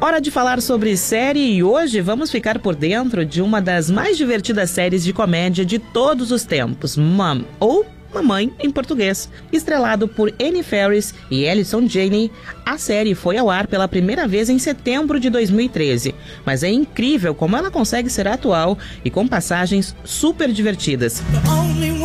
Hora de falar sobre série e hoje vamos ficar por dentro de uma das mais divertidas séries de comédia de todos os tempos, Mom, ou Mamãe em português. Estrelado por Annie Faris e Allison Janney, a série foi ao ar pela primeira vez em setembro de 2013. Mas é incrível como ela consegue ser atual e com passagens super divertidas.